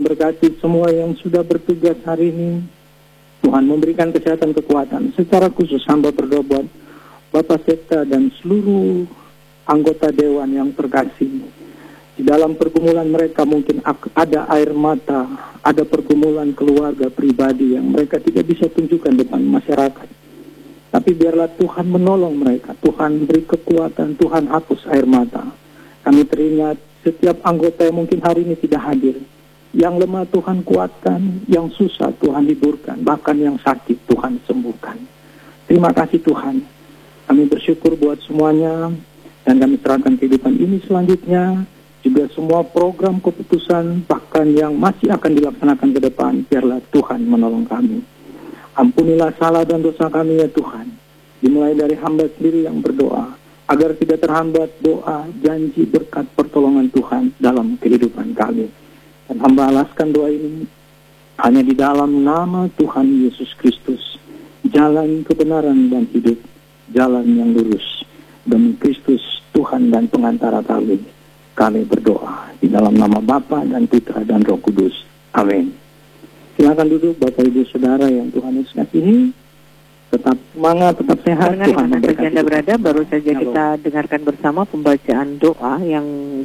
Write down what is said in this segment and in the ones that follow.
Berkati semua yang sudah bertugas hari ini. Tuhan memberikan kesehatan kekuatan. Secara khusus hamba berdoa buat Bapak Sekda dan seluruh anggota Dewan yang terkasih. Di dalam pergumulan mereka mungkin ada air mata, ada pergumulan keluarga pribadi yang mereka tidak bisa tunjukkan depan masyarakat. Tapi biarlah Tuhan menolong mereka, Tuhan beri kekuatan, Tuhan hapus air mata. Kami teringat setiap anggota yang mungkin hari ini tidak hadir. Yang lemah Tuhan kuatkan, yang susah Tuhan hiburkan, bahkan yang sakit Tuhan sembuhkan. Terima kasih Tuhan. Kami bersyukur buat semuanya, dan kami serahkan kehidupan ini selanjutnya. Juga semua program keputusan, bahkan yang masih akan dilaksanakan ke depan, biarlah Tuhan menolong kami. Ampunilah salah dan dosa kami ya Tuhan. Dimulai dari hamba sendiri yang berdoa, agar tidak terhambat doa, janji, berkat, pertolongan Tuhan dalam kehidupan kami. Dan hamba alaskan doa ini hanya di dalam nama Tuhan Yesus Kristus. Jalan kebenaran dan hidup, jalan yang lurus. Demi Kristus Tuhan dan pengantara kami berdoa di dalam nama Bapa dan Putra dan Roh Kudus. Amin. Silakan duduk Bapak Ibu Saudara yang Tuhan Yesus kasihi. Tetap semangat, tetap sehat. Tuhan memberkati. Anda berada, baru saja kita dengarkan bersama pembacaan doa yang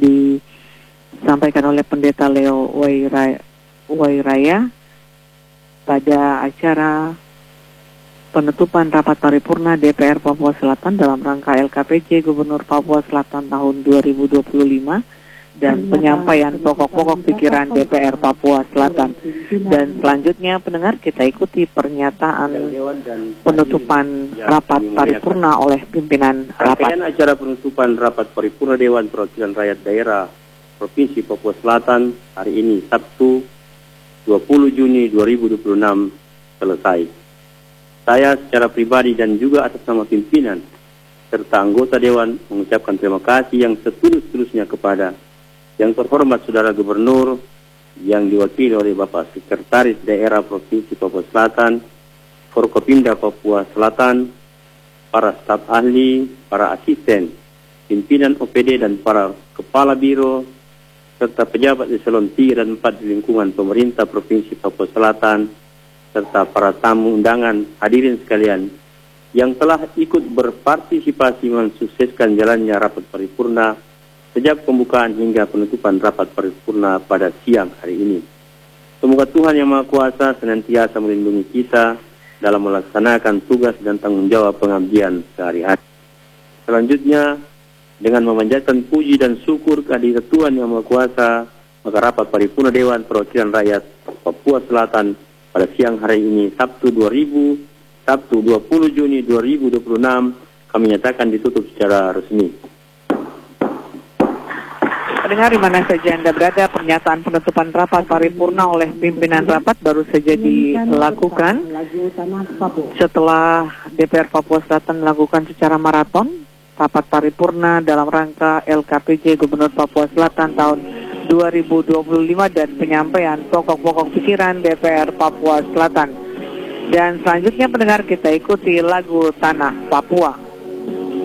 disampaikan oleh Pendeta Leo Wairaya pada acara penutupan rapat paripurna DPR Papua Selatan dalam rangka LKPJ Gubernur Papua Selatan tahun 2025 dan penyampaian pokok-pokok pikiran DPR Papua Selatan. Dan selanjutnya pendengar, kita ikuti pernyataan penutupan rapat paripurna oleh pimpinan rapat. Rangkaian acara penutupan rapat paripurna Dewan Perwakilan Rakyat Daerah Provinsi Papua Selatan hari ini Sabtu 20 Juni 2026 selesai. Saya secara pribadi dan juga atas nama pimpinan serta anggota Dewan mengucapkan terima kasih yang setulus-tulusnya kepada yang terhormat Saudara Gubernur yang diwakili oleh Bapak Sekretaris Daerah Provinsi Papua Selatan, Forkopimda Papua Selatan, para staf ahli, para asisten, pimpinan OPD dan para kepala biro, serta pejabat eselon 3 dan 4 di lingkungan pemerintah Provinsi Papua Selatan, serta para tamu undangan hadirin sekalian yang telah ikut berpartisipasi mensukseskan jalannya rapat paripurna sejak pembukaan hingga penutupan rapat paripurna pada siang hari ini. Semoga Tuhan Yang Maha Kuasa senantiasa melindungi kita dalam melaksanakan tugas dan tanggung jawab pengabdian sehari-hari. Selanjutnya, dengan memanjatkan puji dan syukur kehadirat Tuhan Yang Maha Kuasa, maka rapat paripurna Dewan Perwakilan Rakyat Papua Selatan pada siang hari ini Sabtu 20 Juni 2026 kami nyatakan ditutup secara resmi. Pendengar di mana saja Anda berada, pernyataan penutupan rapat paripurna oleh pimpinan rapat baru saja dilakukan setelah DPR Papua Selatan melakukan secara maraton rapat paripurna dalam rangka LKPJ Gubernur Papua Selatan tahun 2025 dan penyampaian pokok-pokok pikiran DPR Papua Selatan. Dan selanjutnya pendengar, kita ikuti lagu Tanah Papua.